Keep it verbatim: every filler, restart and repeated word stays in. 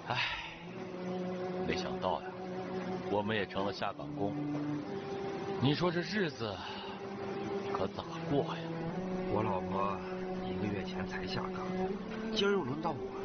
唉，没想到呀，我们也成了下岗工。你说这日子可咋过呀？ 我老婆一个月前才下岗，今儿又轮到我